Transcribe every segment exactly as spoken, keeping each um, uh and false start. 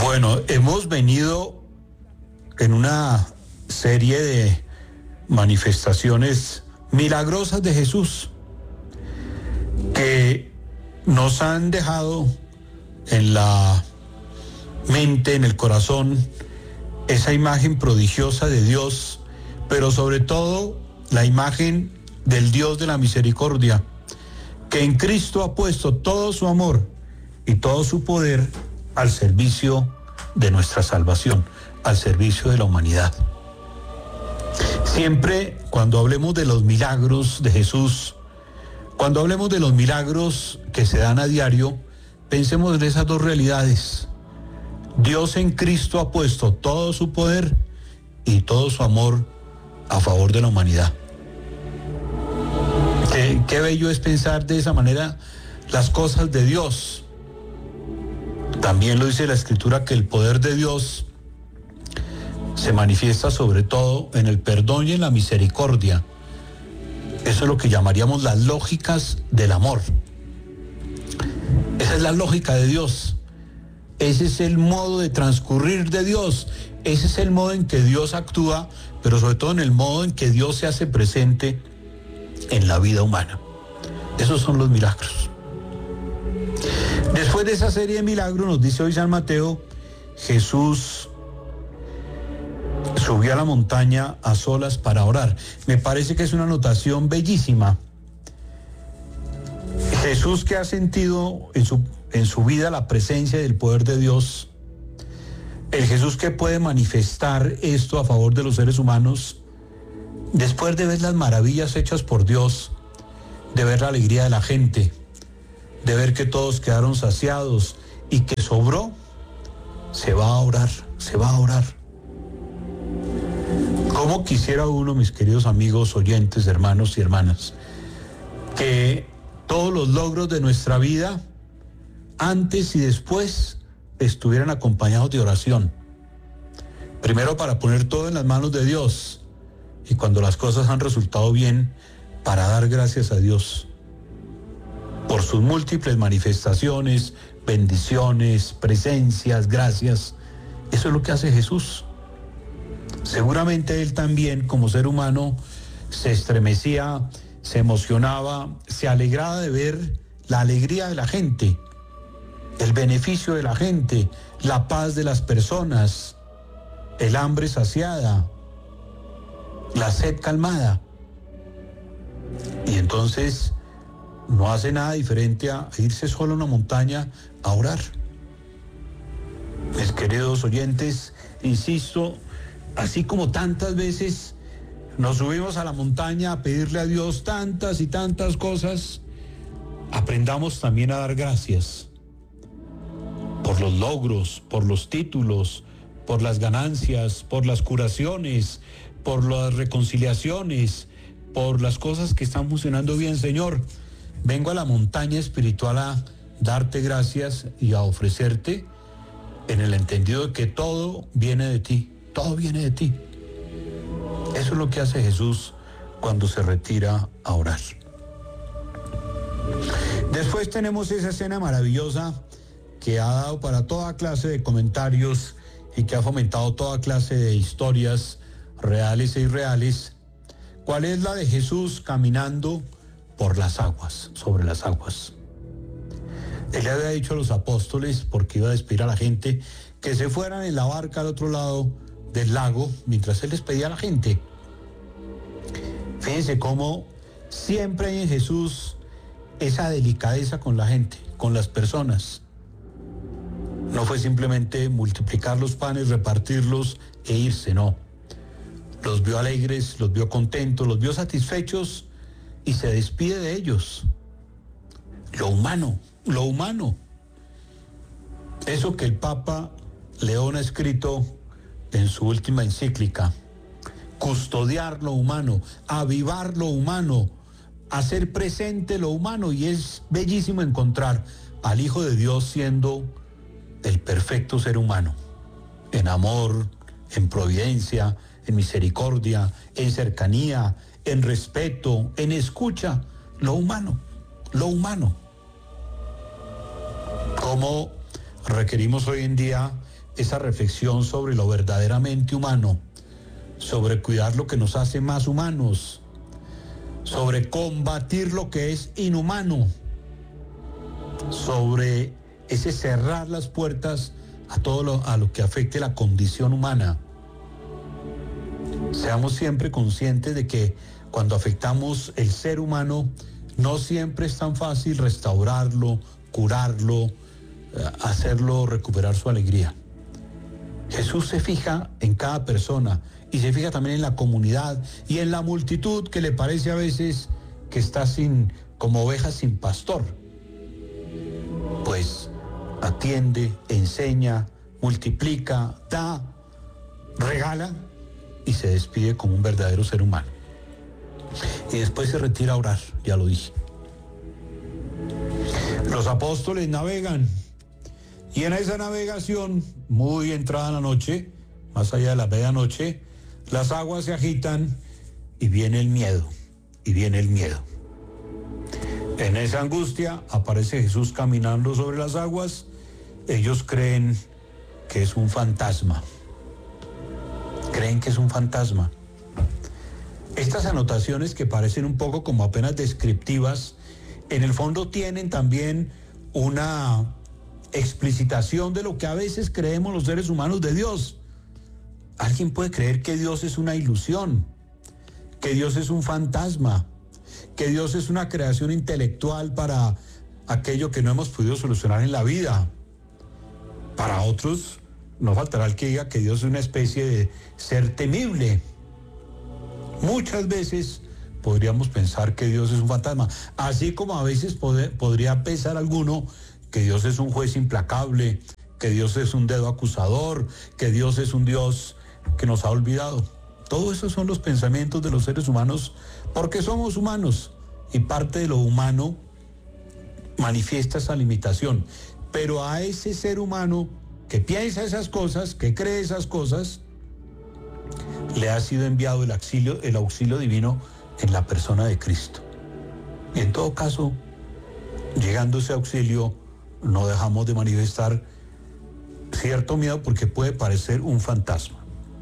Bueno, hemos venido en una serie de manifestaciones milagrosas de Jesús que nos han dejado en la mente, en el corazón, esa imagen prodigiosa de Dios, pero sobre todo la imagen del Dios de la misericordia, que en Cristo ha puesto todo su amor y todo su poder al servicio de nuestra salvación, al servicio de la humanidad. Siempre cuando hablemos de los milagros de Jesús, cuando hablemos de los milagros que se dan a diario, pensemos en esas dos realidades. Dios en Cristo ha puesto todo su poder y todo su amor a favor de la humanidad. Qué, qué bello es pensar de esa manera las cosas de Dios. También lo dice la Escritura que el poder de Dios se manifiesta sobre todo en el perdón y en la misericordia. Eso es lo que llamaríamos las lógicas del amor. Esa es la lógica de Dios. Ese es el modo de transcurrir de Dios. Ese es el modo en que Dios actúa, pero sobre todo en el modo en que Dios se hace presente en la vida humana. Esos son los milagros. Después de esa serie de milagros, nos dice hoy San Mateo, Jesús subió a la montaña a solas para orar. Me parece que es una anotación bellísima. Jesús, que ha sentido en su, en su vida la presencia del poder de Dios, el Jesús que puede manifestar esto a favor de los seres humanos, después de ver las maravillas hechas por Dios, de ver la alegría de la gente, de ver que todos quedaron saciados y que sobró, se va a orar, se va a orar. ¿Cómo quisiera uno, mis queridos amigos, oyentes, hermanos y hermanas, que todos los logros de nuestra vida, antes y después, estuvieran acompañados de oración? Primero para poner todo en las manos de Dios, y cuando las cosas han resultado bien, para dar gracias a Dios por sus múltiples manifestaciones, bendiciones, presencias, gracias. Eso es lo que hace Jesús. Seguramente él también, como ser humano, se estremecía, se emocionaba, se alegraba de ver la alegría de la gente, el beneficio de la gente, la paz de las personas, el hambre saciada, la sed calmada. Y entonces no hace nada diferente a irse solo a una montaña a orar. Mis queridos oyentes, insisto, así como tantas veces nos subimos a la montaña a pedirle a Dios tantas y tantas cosas, aprendamos también a dar gracias por los logros, por los títulos, por las ganancias, por las curaciones, por las reconciliaciones, por las cosas que están funcionando bien. Señor, vengo a la montaña espiritual a darte gracias y a ofrecerte en el entendido de que todo viene de ti, todo viene de ti. Eso es lo que hace Jesús cuando se retira a orar. Después tenemos esa escena maravillosa que ha dado para toda clase de comentarios y que ha fomentado toda clase de historias reales e irreales. ¿Cuál es la de Jesús caminando por las aguas, sobre las aguas? Él le había dicho a los apóstoles, porque iba a despedir a la gente, que se fueran en la barca al otro lado del lago, mientras él les pedía a la gente. Fíjense cómo siempre hay en Jesús esa delicadeza con la gente, con las personas. No fue simplemente multiplicar los panes, repartirlos e irse, no. Los vio alegres, los vio contentos, los vio satisfechos y se despide de ellos. Lo humano, lo humano. Eso que el Papa León ha escrito en su última encíclica: custodiar lo humano, avivar lo humano, hacer presente lo humano. Y es bellísimo encontrar al Hijo de Dios siendo el perfecto ser humano, en amor, en providencia, en misericordia, en cercanía, en respeto, en escucha, lo humano, lo humano. ¿Cómo requerimos hoy en día esa reflexión sobre lo verdaderamente humano, sobre cuidar lo que nos hace más humanos, sobre combatir lo que es inhumano, sobre ese cerrar las puertas a todo lo, a lo que afecte la condición humana. Seamos siempre conscientes de que cuando afectamos el ser humano, no siempre es tan fácil restaurarlo, curarlo, hacerlo recuperar su alegría. Jesús se fija en cada persona y se fija también en la comunidad y en la multitud que le parece a veces que está sin, como oveja sin pastor. Pues atiende, enseña, multiplica, da, regala y se despide como un verdadero ser humano. Y después se retira a orar, ya lo dije. Los apóstoles navegan y en esa navegación, muy entrada la noche, más allá de la medianoche, las aguas se agitan y viene el miedo, y viene el miedo. En esa angustia aparece Jesús caminando sobre las aguas. Ellos creen que es un fantasma. Creen que es un fantasma. Estas anotaciones que parecen un poco como apenas descriptivas, en el fondo tienen también una explicitación de lo que a veces creemos los seres humanos de Dios. Alguien puede creer que Dios es una ilusión, que Dios es un fantasma, que Dios es una creación intelectual para aquello que no hemos podido solucionar en la vida. Para otros, no faltará el que diga que Dios es una especie de ser temible. Muchas veces podríamos pensar que Dios es un fantasma, así como a veces pod- podría pensar alguno que Dios es un juez implacable, que Dios es un dedo acusador, que Dios es un Dios que nos ha olvidado. Todos esos son los pensamientos de los seres humanos porque somos humanos y parte de lo humano manifiesta esa limitación. Pero a ese ser humano que piensa esas cosas, que cree esas cosas, le ha sido enviado el auxilio, el auxilio divino en la persona de Cristo. Y en todo caso, llegando ese auxilio, no dejamos de manifestar cierto miedo porque puede parecer un fantasma.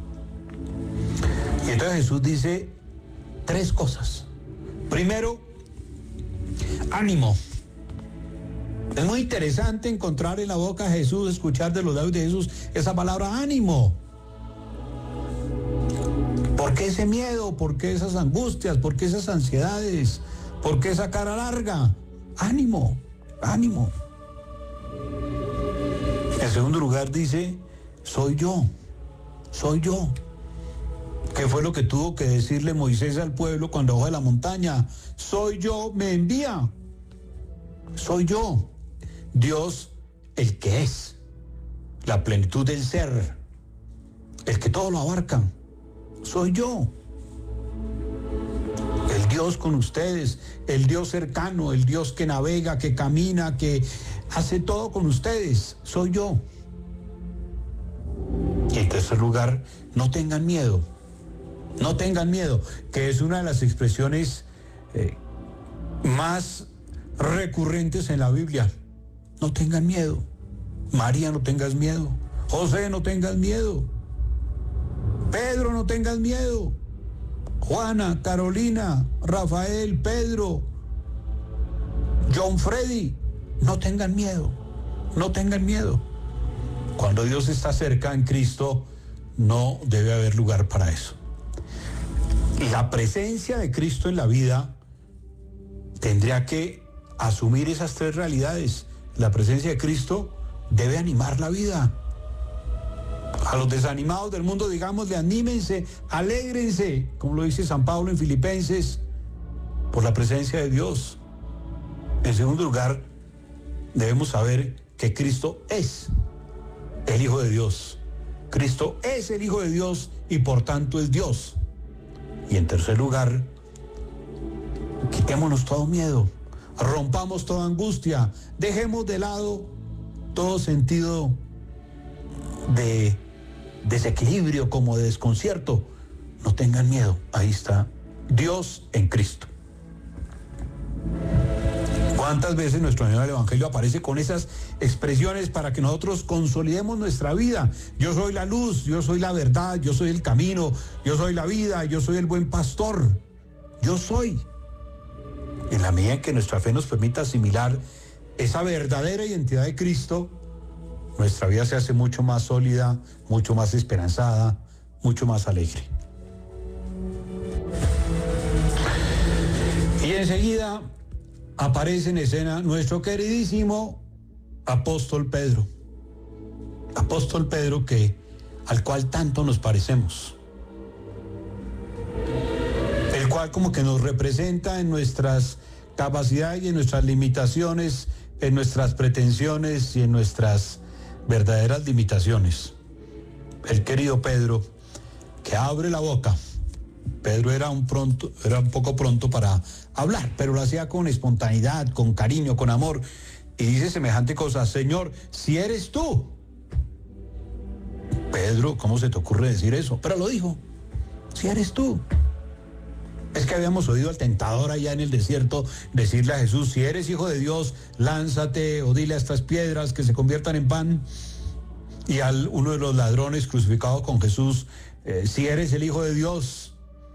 Y entonces Jesús dice tres cosas. Primero, ánimo. Es muy interesante encontrar en la boca de Jesús, escuchar de los labios de Jesús esa palabra ánimo. ¿Por qué ese miedo? ¿Por qué esas angustias? ¿Por qué esas ansiedades? ¿Por qué esa cara larga? Ánimo, ánimo. En segundo lugar dice, soy yo, soy yo. ¿Qué fue lo que tuvo que decirle Moisés al pueblo cuando bajó de la montaña? Soy yo, me envía. Soy yo. Dios, el que es, la plenitud del ser, el que todo lo abarca. Soy yo. El Dios con ustedes, el Dios cercano, el Dios que navega, que camina, que hace todo con ustedes. Soy yo. Y en tercer lugar, no tengan miedo. No tengan miedo, que es una de las expresiones eh, más recurrentes en la Biblia. No tengan miedo. María, no tengas miedo. José, no tengas miedo. Pedro, no tengas miedo. Juana, Carolina, Rafael, Pedro, John Freddy, no tengan miedo. No tengan miedo. Cuando Dios está cerca en Cristo, no debe haber lugar para eso. La presencia de Cristo en la vida tendría que asumir esas tres realidades. La presencia de Cristo debe animar la vida. A los desanimados del mundo, digámosle, anímense, alégrense, como lo dice San Pablo en Filipenses, por la presencia de Dios. En segundo lugar, debemos saber que Cristo es el Hijo de Dios. Cristo es el Hijo de Dios y por tanto es Dios. Y en tercer lugar, quitémonos todo miedo, rompamos toda angustia, dejemos de lado todo sentido de desequilibrio, como de desconcierto. No tengan miedo, ahí está Dios en Cristo. ¿Cuántas veces nuestro Señor del Evangelio aparece con esas expresiones para que nosotros consolidemos nuestra vida? Yo soy la luz, yo soy la verdad, yo soy el camino, yo soy la vida, yo soy el buen pastor. Yo soy. En la medida en que nuestra fe nos permita asimilar esa verdadera identidad de Cristo, nuestra vida se hace mucho más sólida, mucho más esperanzada, mucho más alegre. Y enseguida aparece en escena nuestro queridísimo apóstol Pedro. Apóstol Pedro que, al cual tanto nos parecemos. El cual como que nos representa en nuestras capacidades y en nuestras limitaciones, en nuestras pretensiones y en nuestras verdaderas limitaciones. El querido Pedro, que abre la boca. Pedro era un, pronto, era un poco pronto para hablar, pero lo hacía con espontaneidad, con cariño, con amor. Y dice semejante cosa: Señor, si eres tú. Pedro, ¿cómo se te ocurre decir eso? Pero lo dijo: si eres tú. Es que habíamos oído al tentador allá en el desierto decirle a Jesús: si eres hijo de Dios, lánzate o dile a estas piedras que se conviertan en pan. Y al uno de los ladrones crucificado con Jesús: eh, si eres el hijo de Dios.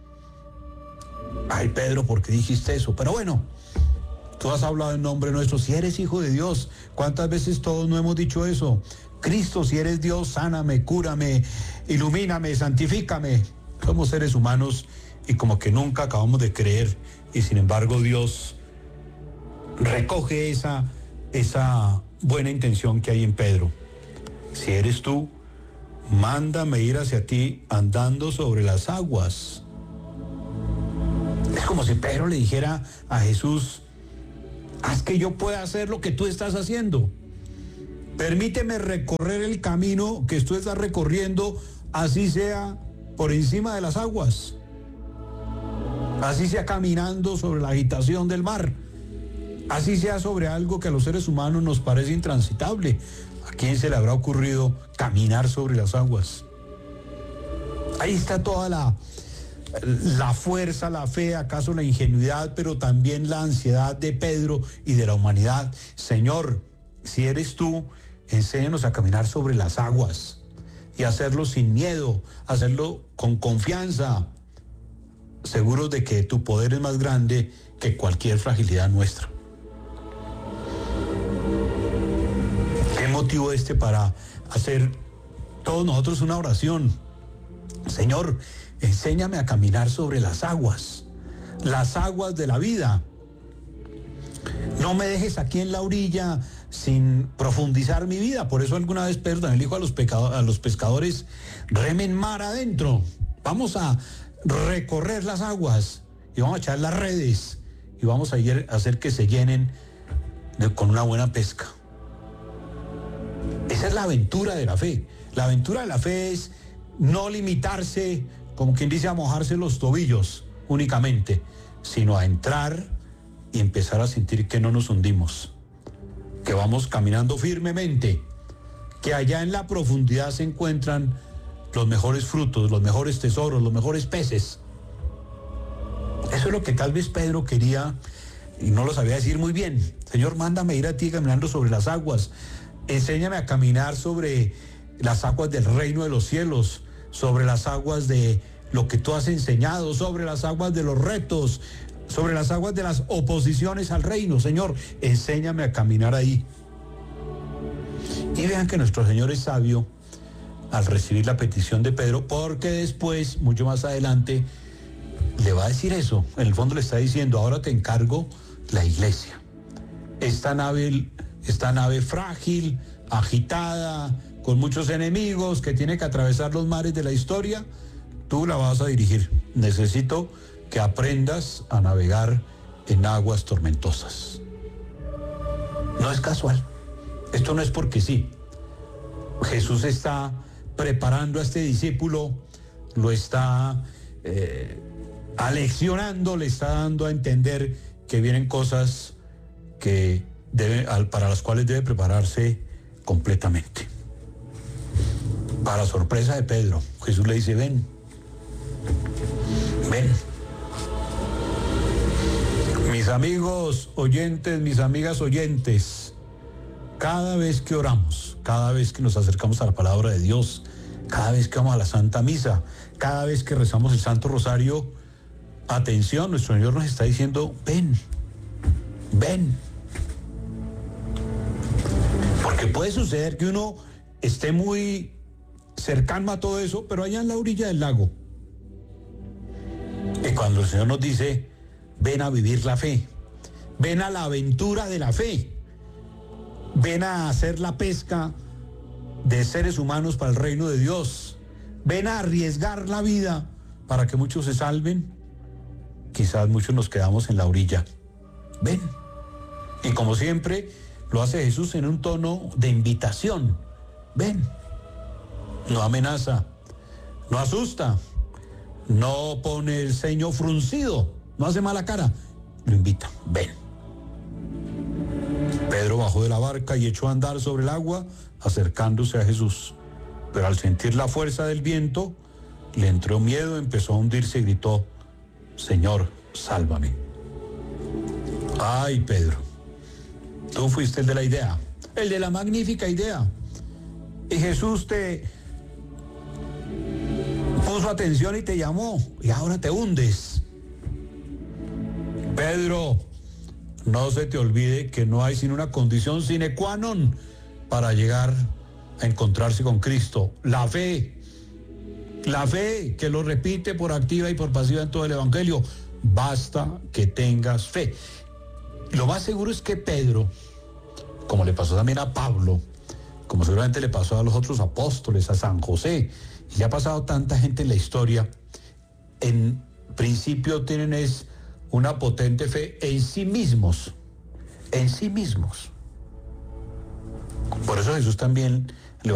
Ay, Pedro, ¿por qué dijiste eso? Pero bueno, tú has hablado en nombre nuestro. Si eres hijo de Dios, ¿cuántas veces todos no hemos dicho eso? Cristo, si eres Dios, sáname, cúrame, ilumíname, santifícame. Somos seres humanos y como que nunca acabamos de creer, y sin embargo Dios recoge esa, esa buena intención que hay en Pedro. Si eres tú, mándame ir hacia ti andando sobre las aguas. Es como si Pedro le dijera a Jesús: haz que yo pueda hacer lo que tú estás haciendo. Permíteme recorrer el camino que tú estás recorriendo, así sea por encima de las aguas. Así sea caminando sobre la agitación del mar. Así sea sobre algo que a los seres humanos nos parece intransitable. ¿A quién se le habrá ocurrido caminar sobre las aguas? Ahí está toda la, la fuerza, la fe, acaso la ingenuidad, pero también la ansiedad de Pedro y de la humanidad. Señor, si eres tú, enséñanos a caminar sobre las aguas y hacerlo sin miedo, hacerlo con confianza, seguros de que tu poder es más grande que cualquier fragilidad nuestra. ¿Qué motivo este para hacer todos nosotros una oración? Señor, enséñame a caminar sobre las aguas, las aguas de la vida. No me dejes aquí en la orilla sin profundizar mi vida. Por eso alguna vez Pedro también dijo a los, pecado, a los pescadores: remen mar adentro. Vamos a recorrer las aguas y vamos a echar las redes y vamos a ir a hacer que se llenen de, con una buena pesca. Esa es la aventura de la fe. La aventura de la fe es no limitarse, como quien dice, a mojarse los tobillos únicamente, sino a entrar y empezar a sentir que no nos hundimos, que vamos caminando firmemente, que allá en la profundidad se encuentran los mejores frutos, los mejores tesoros, los mejores peces. Eso es lo que tal vez Pedro quería y no lo sabía decir muy bien. Señor, mándame ir a ti caminando sobre las aguas. Enséñame a caminar sobre las aguas del reino de los cielos, sobre las aguas de lo que tú has enseñado, sobre las aguas de los retos, sobre las aguas de las oposiciones al reino. Señor, enséñame a caminar ahí. Y vean que nuestro Señor es sabio al recibir la petición de Pedro, porque después, mucho más adelante, le va a decir eso. En el fondo le está diciendo: ahora te encargo la iglesia. Esta nave, esta nave frágil, agitada, con muchos enemigos, que tiene que atravesar los mares de la historia, tú la vas a dirigir. Necesito que aprendas a navegar en aguas tormentosas. No es casual. Esto no es porque sí. Jesús está preparando a este discípulo, lo está eh, aleccionando, le está dando a entender que vienen cosas que debe, para las cuales debe prepararse completamente. Para sorpresa de Pedro, Jesús le dice: ven, ven. Mis amigos oyentes, mis amigas oyentes, cada vez que oramos, cada vez que nos acercamos a la palabra de Dios, cada vez que vamos a la Santa Misa, cada vez que rezamos el Santo Rosario, atención, nuestro Señor nos está diciendo, ven, ven. Porque puede suceder que uno esté muy cercano a todo eso, pero allá en la orilla del lago. Y cuando el Señor nos dice, ven a vivir la fe, ven a la aventura de la fe, ven a hacer la pesca de seres humanos para el reino de Dios, ven a arriesgar la vida para que muchos se salven, quizás muchos nos quedamos en la orilla. Ven. Y como siempre, lo hace Jesús en un tono de invitación. Ven. No amenaza, no asusta, no pone el ceño fruncido, no hace mala cara, lo invita, ven. Pedro bajó de la barca y echó a andar sobre el agua, acercándose a Jesús. Pero al sentir la fuerza del viento, le entró miedo, empezó a hundirse y gritó, Señor, sálvame. Ay, Pedro, tú fuiste el de la idea, el de la magnífica idea. Y Jesús te puso atención y te llamó, y ahora te hundes. Pedro, no se te olvide que no hay sino una condición sine qua non para llegar a encontrarse con Cristo, la fe. La fe, que lo repite por activa y por pasiva en todo el Evangelio. Basta que tengas fe. Lo más seguro es que Pedro, como le pasó también a Pablo, como seguramente le pasó a los otros apóstoles, a San José, y le ha pasado a tanta gente en la historia, en principio tienen es una potente fe en sí mismos, en sí mismos. Por eso Jesús también